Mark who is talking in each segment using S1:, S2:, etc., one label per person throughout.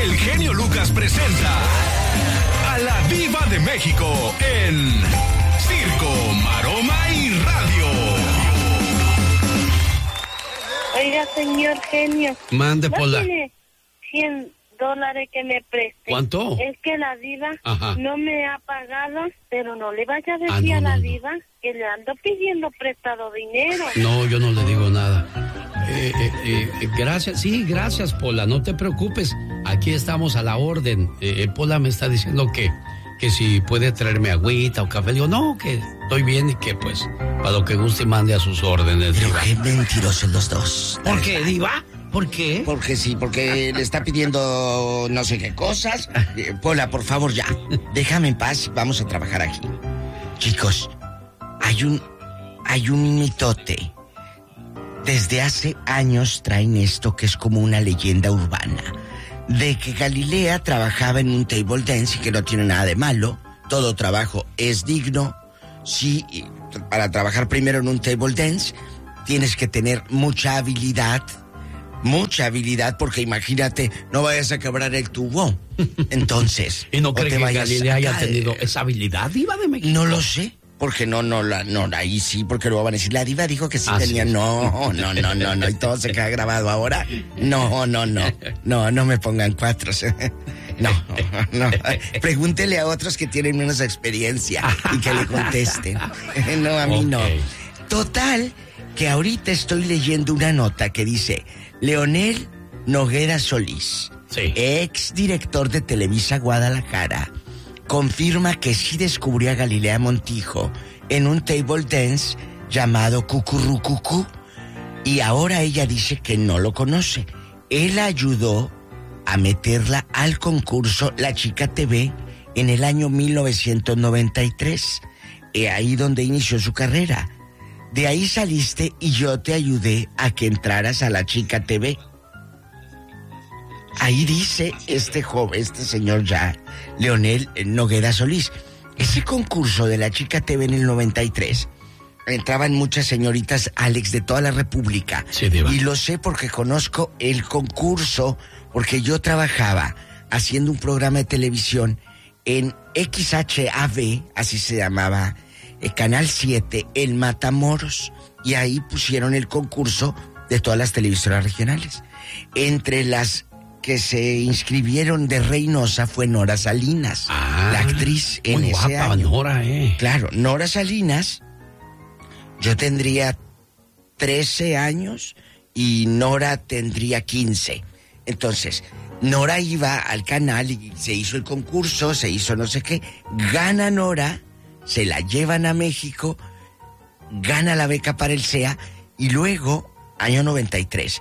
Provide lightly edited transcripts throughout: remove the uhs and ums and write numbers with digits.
S1: el genio Lucas presenta a la Diva de México en Circo, Maroma y Radio.
S2: Oiga, señor genio.
S3: Mande,
S2: ¿No
S3: Pola.
S2: tiene $100 que me preste?
S3: ¿Cuánto?
S2: Es que la Diva
S3: Ajá.
S2: no me ha pagado, pero no le vaya a decir a la Diva que le ando pidiendo prestado dinero.
S3: No, yo no le digo nada. Gracias, sí, gracias, Pola, no te preocupes. Aquí estamos a la orden. Pola me está diciendo que si puede traerme agüita o café. Digo, no, que estoy bien y que pues para lo que guste mande a sus órdenes.
S4: Pero
S3: Diva.
S4: qué mentirosos los dos.
S3: ¿Por qué, Diva? ¿Por qué?
S4: Porque sí, porque le está pidiendo no sé qué cosas. Pola, por favor, ya. Déjame en paz, vamos a trabajar aquí. Chicos, hay un mitote. Desde hace años traen esto que es como una leyenda urbana. De que Galilea trabajaba en un table dance y que no tiene nada de malo. Todo trabajo es digno. Sí, para trabajar primero en un table dance tienes que tener mucha habilidad porque imagínate, no vayas a quebrar el tubo. Entonces,
S3: ¿Y no cree que Galilea haya
S4: caer.
S3: tenido esa habilidad, Diva de México?
S4: No lo sé. Porque no, ahí sí, porque luego van a decir, la Diva dijo que sí tenía.
S3: Sí.
S4: No, y todo se queda grabado ahora. No me pongan cuatros. No. Pregúntele a otros que tienen menos experiencia y que le contesten. No, a mí no. Total, que ahorita estoy leyendo una nota que dice, Leonel Noguera Solís,
S3: sí,
S4: ex director de Televisa Guadalajara, confirma que sí descubrió a Galilea Montijo en un table dance llamado Cucurrucucú y ahora ella dice que no lo conoce. Él ayudó a meterla al concurso La Chica TV en el año 1993, ahí donde inició su carrera. De ahí saliste y yo te ayudé a que entraras a La Chica TV. Ahí dice este señor ya, Leonel Noguera Solís. Ese concurso de La Chica TV en el 93, entraban muchas señoritas, Alex, de toda la República.
S3: Sí, Diva.
S4: Y lo sé porque conozco el concurso, porque yo trabajaba haciendo un programa de televisión en XHAV, así se llamaba, Canal 7, en Matamoros. Y ahí pusieron el concurso de todas las televisoras regionales. Entre las que se inscribieron de Reynosa fue Nora Salinas, la actriz en ese
S3: guapa,
S4: año.
S3: Nora,
S4: Claro, Nora Salinas, yo tendría 13 años y Nora tendría 15. Entonces, Nora iba al canal y se hizo el concurso, se hizo no sé qué, gana Nora, se la llevan a México, gana la beca para el CEA y luego, año 93,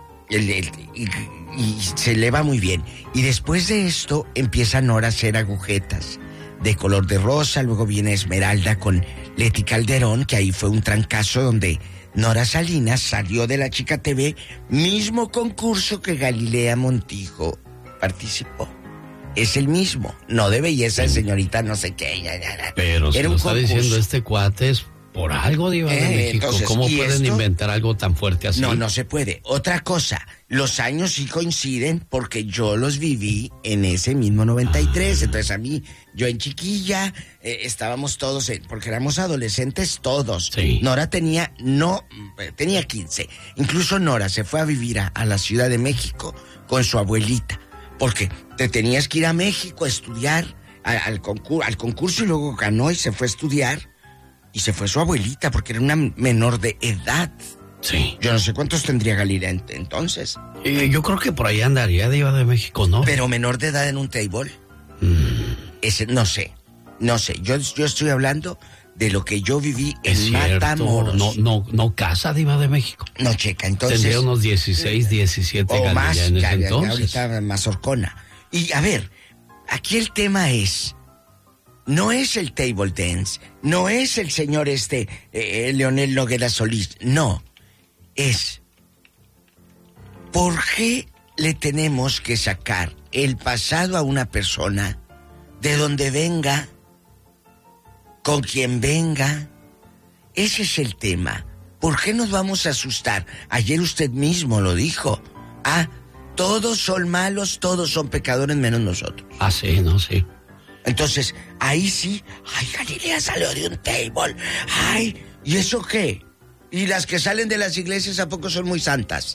S4: y se le va muy bien. Y después de esto empieza Nora a hacer agujetas de color de rosa, luego viene Esmeralda con Leti Calderón, que ahí fue un trancazo donde Nora Salinas salió de La Chica TV, mismo concurso que Galilea Montijo participó. Es el mismo, no de belleza de señorita no sé qué.
S3: Pero si
S4: era
S3: lo
S4: un
S3: está
S4: concurso.
S3: diciendo este cuate es por algo, Diva de México.
S4: Entonces,
S3: ¿Cómo
S4: ¿y
S3: pueden
S4: esto?
S3: inventar algo tan fuerte así?
S4: No se puede. Otra cosa, los años sí coinciden porque yo los viví en ese mismo 93. Entonces a mí, yo en chiquilla, estábamos todos, porque éramos adolescentes todos.
S3: Sí.
S4: Nora tenía 15. Incluso Nora se fue a vivir a la Ciudad de México con su abuelita. Porque te tenías que ir a México a estudiar al concurso y luego ganó y se fue a estudiar. Y se fue su abuelita porque era una menor de edad.
S3: Sí.
S4: Yo no sé cuántos tendría Galilea entonces.
S3: Yo creo que por ahí andaría, Diva de México, ¿no?
S4: Pero menor de edad en un table. Ese, no sé. Yo estoy hablando de lo que yo viví en Matamoros.
S3: No casa, Diva de México.
S4: No, checa, entonces.
S3: Tendría unos 16, 17
S4: o
S3: Galilea
S4: más,
S3: en ese
S4: ya
S3: entonces.
S4: ahorita más horcona. Y a ver, aquí el tema es, no es el table dance, no es el señor Leonel Noguera Solís, no, es, ¿por qué le tenemos que sacar el pasado a una persona de donde venga, con quien venga? Ese es el tema. ¿Por qué nos vamos a asustar? Ayer usted mismo lo dijo. Todos son malos, todos son pecadores menos nosotros.
S3: Ah, sí, no, sí.
S4: Entonces, ahí sí, ay, Galilea salió de un table. Ay, ¿y eso qué? ¿Y las que salen de las iglesias a poco son muy santas?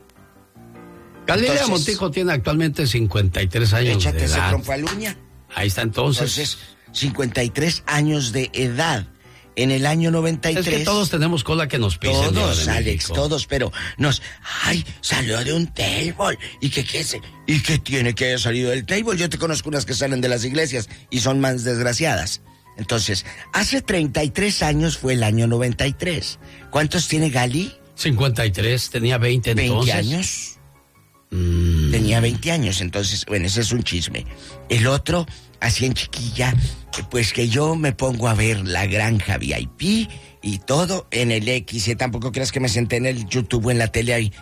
S3: Galilea Montijo tiene actualmente 53 años
S4: échate
S3: de edad.
S4: ese tromfaluña.
S3: Ahí está entonces.
S4: 53 años de edad. En el año 93...
S3: Es que todos tenemos cola que nos pisen.
S4: Todos, Alex, todos, pero ay, salió de un table. ¿Y qué tiene que haber salido del table? Yo te conozco unas que salen de las iglesias y son más desgraciadas. Entonces, hace 33 años fue el año 93. ¿Cuántos tiene Gali?
S3: 53, tenía 20 entonces.
S4: 20 años. Tenía 20 años, entonces, bueno, ese es un chisme. El otro, así en chiquilla, pues que yo me pongo a ver La Granja VIP y todo en el X. Tampoco creas que me senté en el YouTube o en la tele ahí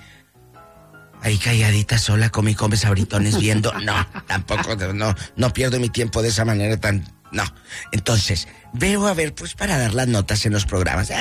S4: calladita sola con mi come sabritones viendo. No, tampoco, no pierdo mi tiempo de esa manera tan... No. Entonces, veo a ver, pues para dar las notas en los programas.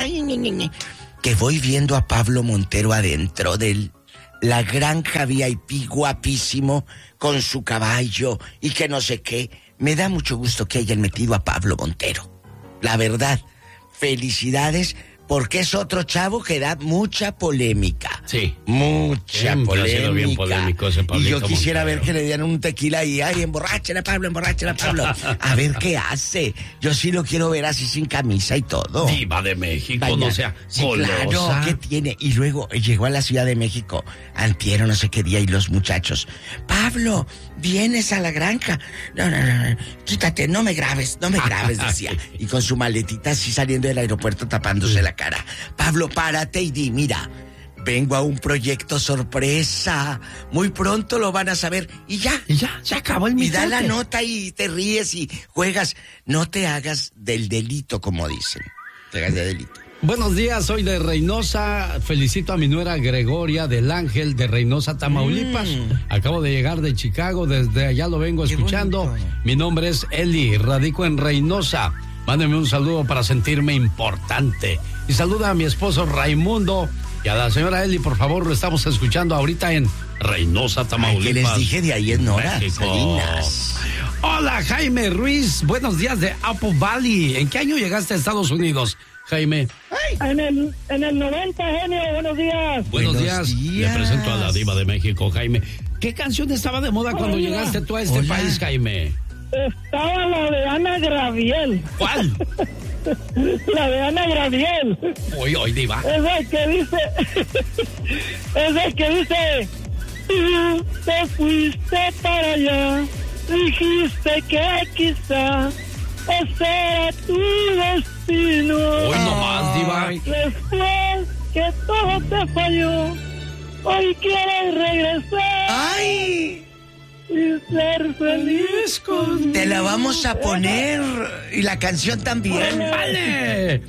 S4: Que voy viendo a Pablo Montero adentro del... La Granja VIP, guapísimo, con su caballo y que no sé qué. Me da mucho gusto que hayan metido a Pablo Montero. La verdad, felicidades, porque es otro chavo que da mucha polémica.
S3: Sí.
S4: Mucha polémica.
S3: Ha sido bien polémico ese Pablito
S4: y yo quisiera
S3: Montero.
S4: ver que le dieran un tequila y, ay, emborrachen a Pablo. A ver qué hace. Yo sí lo quiero ver así sin camisa y todo.
S3: Diva de México,
S4: Vaya,
S3: no sea
S4: sí,
S3: golosa.
S4: claro, ¿qué tiene? Y luego llegó a la Ciudad de México, antier o no sé qué día, y los muchachos, Pablo, vienes a la granja. No, quítate, no me grabes, decía. Y con su maletita así saliendo del aeropuerto tapándose la cara. Pablo, párate y di, mira, vengo a un proyecto sorpresa. Muy pronto lo van a saber. Y ya,
S3: se acabó el
S4: y da la
S3: mitote.
S4: nota y te ríes y juegas. No te hagas del delito, como dicen. Te hagas de delito.
S3: Buenos días, soy de Reynosa. Felicito a mi nuera Gregoria del Ángel de Reynosa, Tamaulipas. Acabo de llegar de Chicago, desde allá lo vengo escuchando.
S4: bonito.
S3: Mi nombre es Eli, radico en Reynosa. Mándeme un saludo para sentirme importante. Y saluda a mi esposo Raimundo y a la señora Eli, por favor, lo estamos escuchando ahorita en Reynosa, Tamaulipas.
S4: Ay, que les dije de ahí en Nora,
S3: México.
S4: Salinas.
S3: Hola, Jaime Ruiz. Buenos días de Apple Valley. ¿En qué año llegaste a Estados Unidos, Jaime?
S5: En el 90, genio, buenos días.
S3: Buenos
S4: Buenos
S3: días.
S4: días.
S3: Le presento a la diva de México, Jaime. ¿Qué canción estaba de moda cuando
S5: Hola.
S3: llegaste tú a este
S4: Hola.
S3: país, Jaime?
S5: Estaba la de Ana Graviel.
S3: ¿Cuál?
S5: La de Ana Graviel.
S3: Hoy, diva.
S5: Esa que dice, tú te fuiste para allá, dijiste que quizá ese era tu destino.
S3: Hoy nomás, diva.
S5: Después que todo te falló, hoy quieres regresar
S4: ¡Ay!
S5: y ser feliz conmigo.
S4: Te la vamos a poner. Y la canción también.
S3: ¡Vale!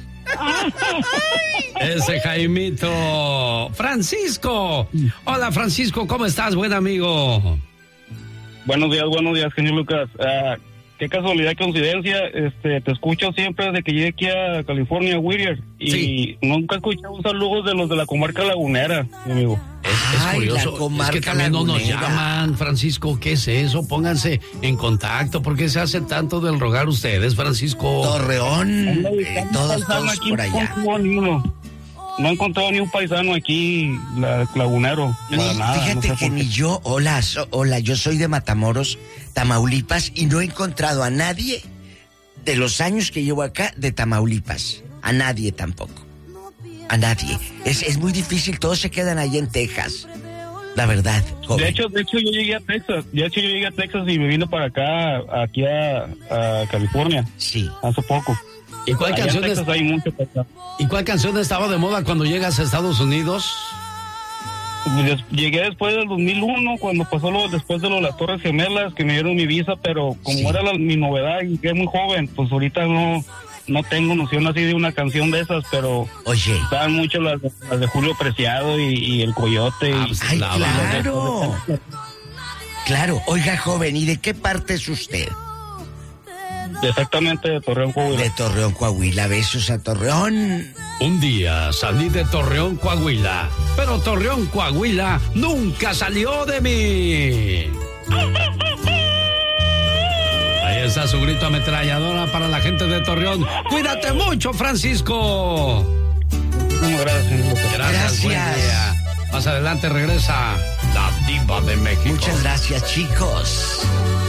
S3: Ese Jaimito. Francisco. Hola, Francisco, ¿cómo estás, buen amigo?
S6: Buenos días, genio Lucas. Qué casualidad, coincidencia. Te escucho siempre desde que llegué aquí a California, Whittier. Y
S3: Sí.
S6: nunca he escuchado un saludo de los de la comarca lagunera, mi amigo.
S3: Es
S4: Ay,
S3: curioso,
S4: la
S3: es
S4: comarca
S3: que también no nos
S4: lagunera.
S3: llaman, Francisco, ¿qué es eso? Pónganse en contacto, ¿por qué se hace tanto del rogar ustedes, Francisco?
S4: Torreón, todos
S6: Aquí
S4: por allá.
S6: No he encontrado ni un paisano aquí, lagunero. Para nada,
S4: Fíjate
S6: no sé
S4: que
S6: por qué.
S4: ni yo, hola, yo soy de Matamoros, Tamaulipas, y no he encontrado a nadie de los años que llevo acá de Tamaulipas. A nadie tampoco. A nadie. Es muy difícil, todos se quedan ahí en Texas. La verdad, joven.
S6: De hecho, yo llegué a Texas. Y me vine para acá, aquí a California,
S4: Sí.
S6: hace poco.
S3: ¿Y cuál
S6: Allá en
S3: canción
S6: Texas hay mucho para acá.
S3: ¿Y cuál canción estaba de moda cuando llegas a Estados Unidos?
S6: Llegué después del 2001, cuando pasó después de las Torres Gemelas, que me dieron mi visa, pero como
S4: Sí.
S6: era mi novedad y llegué muy joven, pues ahorita no tengo noción así de una canción de esas, pero
S4: Oye.
S6: estaban mucho las de Julio Preciado y El Coyote.
S3: Ah,
S6: y,
S3: pues,
S4: Ay,
S3: la
S4: claro. Claro, oiga, joven, ¿y de qué parte es usted?
S6: exactamente de Torreón, Coahuila.
S4: De Torreón, Coahuila. Besos a Torreón.
S3: Un día salí de Torreón, Coahuila, pero Torreón, Coahuila nunca salió de mí. Ahí está su grito ametralladora para la gente de Torreón. Cuídate mucho, Francisco.
S6: Gracias.
S3: Gracias. Buen día. Más adelante regresa la Diva de México.
S4: Muchas gracias, chicos.